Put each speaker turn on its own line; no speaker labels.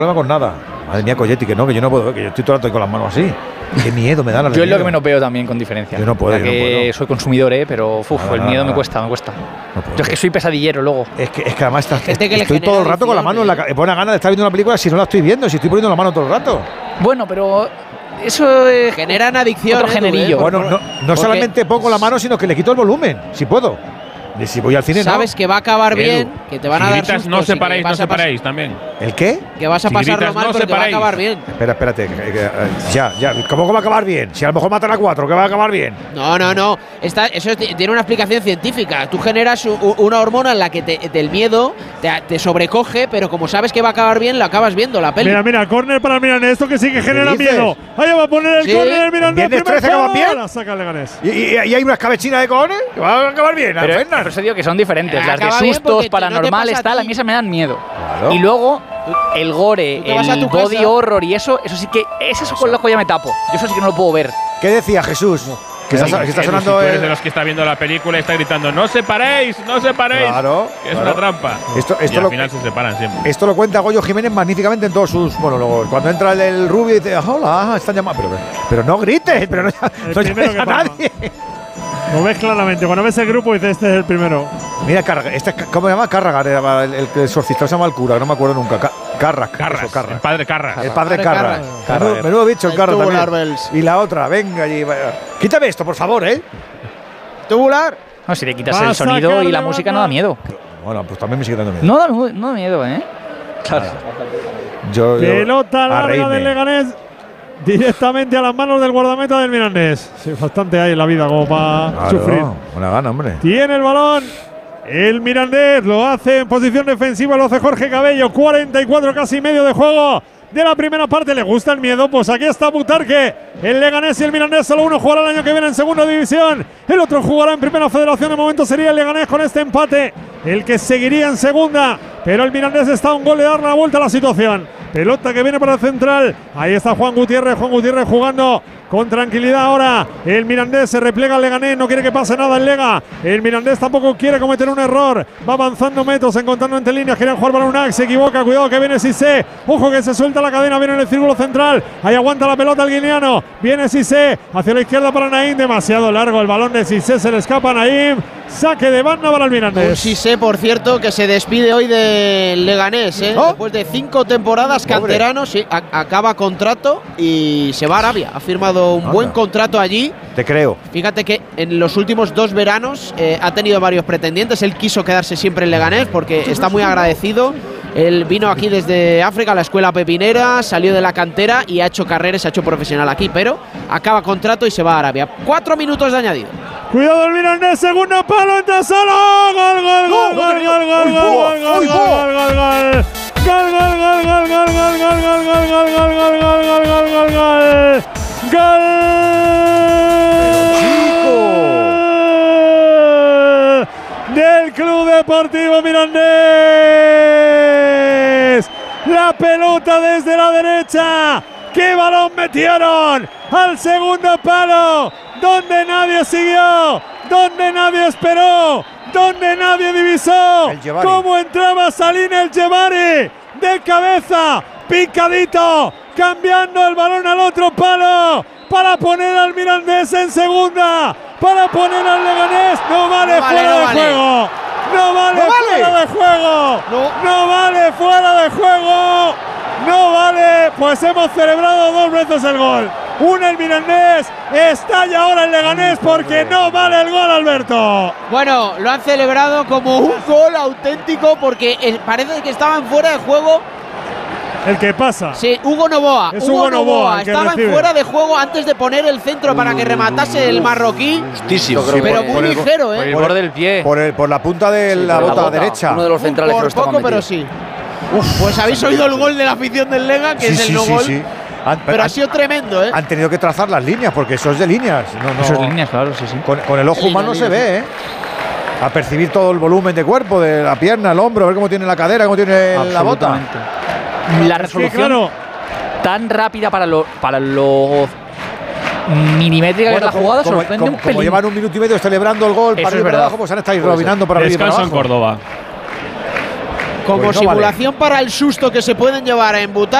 problema con nada. Madre mía, Colletti, que yo no puedo, que yo estoy todo el rato con las manos así. Qué miedo me da la
Yo es lo que menos veo también, con diferencia.
Yo no puedo,
ya que soy consumidor, pero el miedo me cuesta.
No
yo es que soy pesadillero luego.
Es que además estoy todo el rato con la mano en la cabeza. Me pone ganas de estar viendo una película si no la estoy viendo, si estoy poniendo la mano todo el rato.
Bueno, pero eso
generan adicción.
Otro generillo.
Bueno, no solamente pongo la mano, sino que le quito el volumen, si puedo. Y si voy al cine,
sabes que va a acabar bien, que te van a dar sustos.
No separéis también.
¿El qué?
Que vas a pasarlo mal, pero que va a acabar bien.
Espérate. Ya. ¿Cómo que va a acabar bien? Si a lo mejor matan a 4, que va a acabar bien.
No. Eso tiene una explicación científica. Tú generas una hormona en la que del miedo te sobrecoge, pero como sabes que va a acabar bien, lo acabas viendo la peli.
Mira, córner para el Mirandés, esto que sí que genera miedo. Ahí va a poner el córner el Mirandés.
¿Viernes 13 que va bien?
Saca el Leganés.
¿Y hay unas cabecinas de cojones que va a acabar bien.
Por eso digo que son diferentes. Las de sustos, paranormales, tal, a mí esas me dan miedo.
Claro.
Y luego el gore, el body horror y eso sí que eso con el ojo ya me tapo. Yo eso sí que no lo puedo ver.
¿Qué decía Jesús? Que está sonando.
Si tú eres de los que está viendo la película y está gritando ¡No separéis!
Claro.
Que es una trampa.
Y
al final se separan siempre.
Esto lo cuenta Goyo Jiménez magníficamente en todos sus monólogos. Cuando entra el rubio y dice ¡Hola! Están llamando. Pero no grites, pero no llames a nadie.
Lo ves claramente. Cuando ves el grupo dices, este es el primero.
Mira, ¿cómo se llama? Cárraga, el exorcista, se llama el cura, que no me acuerdo nunca. Carras.
El padre Carras.
El padre Carras. Menudo bicho el Carras también. Y la otra, venga allí. Quítame esto, por favor, ¿eh?
Tubular.
No, si le quitas el sonido y la música no da miedo.
Bueno, pues también me sigue dando miedo.
No da miedo, ¿eh? Claro.
Pelota larga del Leganés. Directamente a las manos del guardameta del Mirandés. Sí, bastante hay en la vida como para sufrir.
Buena gana, hombre.
Tiene el balón. El Mirandés lo hace en posición defensiva, lo hace Jorge Cabello. 44 casi medio de juego de la primera parte. ¿Le gusta el miedo? Pues aquí está Butarque. El Leganés y el Mirandés, solo uno jugará el año que viene en segunda división. El otro jugará en primera federación. De momento sería el Leganés con este empate el que seguiría en segunda. Pero el Mirandés está a un gol de dar la vuelta a la situación. Pelota que viene para el central. Ahí está Juan Gutiérrez jugando con tranquilidad ahora. El Mirandés se replega al Leganés, no quiere que pase nada el Lega. El Mirandés tampoco quiere cometer un error. Va avanzando metros, encontrando entre líneas. Querían jugar para Unac, se equivoca. Cuidado que viene Cissé. Ojo que se suelta la cadena, viene en el círculo central. Ahí aguanta la pelota el guineano. Viene Cissé hacia la izquierda para Naim. Demasiado largo el balón de Cissé, se le escapa a Naim. Saque de banda para el Mirandés.
Cissé, por cierto, que se despide hoy del Leganés, ¿eh? Después de 5 temporadas, canterano, sí, acaba contrato y se va a Arabia. Ha firmado un buen contrato allí.
Te creo.
Fíjate que en los últimos 2 veranos ha tenido varios pretendientes. Él quiso quedarse siempre en Leganés porque está muy agradecido. Él vino aquí desde África, a la escuela pepinera, salió de la cantera y ha hecho carrera, se ha hecho profesional aquí, pero acaba contrato y se va a Arabia. 4 minutos de añadido.
Cuidado el Mirandés, segundo palo, entra solo. Gol. Del Club Deportivo Mirandés. La pelota desde la derecha. ¡Qué balón metieron! Al segundo palo, donde nadie siguió, donde nadie esperó, donde nadie divisó cómo entraba Salim El Jebari de cabeza, picadito, cambiando el balón al otro palo para poner al Mirandés en segunda, para poner al Leganés. No vale fuera de juego. No vale fuera de juego. No vale fuera de juego. No vale, pues hemos celebrado 2 veces el gol. Una el Mirandés, estalla ahora el Leganés porque no vale el gol, Alberto.
Bueno, lo han celebrado como un gol auténtico porque parece que estaban fuera de juego.
El que pasa.
Sí, Hugo Novoa.
Es Hugo Novoa.
Estaba en fuera de juego antes de poner el centro para que rematase el marroquí.
Justísimo.
Pero muy ligero, ¿eh?
Por el borde del pie.
Por la punta de la bota derecha.
Uno de los centrales
por poco, pero sí. Pues habéis oído el gol de la afición del Lega, que es el no gol.
Sí.
Pero ha sido tremendo, ¿eh?
Han tenido que trazar las líneas, porque eso es de líneas.
Eso es líneas, claro, sí.
Con el ojo humano se ve, ¿eh? A percibir todo el volumen de cuerpo, de la pierna, el hombro, a ver cómo tiene la cadera, cómo tiene la bota.
La resolución tan rápida para lo milimétrica que es la jugada sorprende un pelín.
Como llevan 1 minuto y medio celebrando el gol, para ir para abajo, pues han estado robinando para arriba y para abajo.
Descanso en Córdoba.
Como
Pues no
simulación para el susto que se pueden llevar en Butarque.